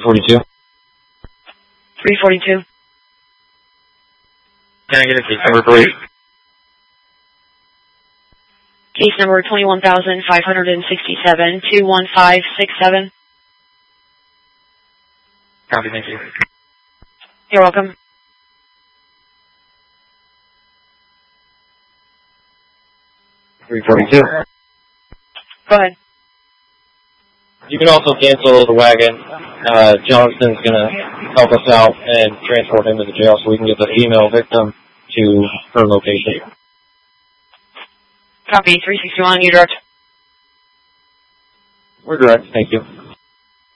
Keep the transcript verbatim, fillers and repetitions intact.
forty-two. three forty-two. Can I get a case number, please? Case number twenty-one thousand five hundred sixty-seven, two one five six seven. Copy, thank you. You're welcome. three forty-two. Go ahead. You can also cancel the wagon. Uh, Johnston's going to help us out and transport him to the jail so we can get the female victim to her location. Copy, three sixty-one, you direct. We're direct, thank you.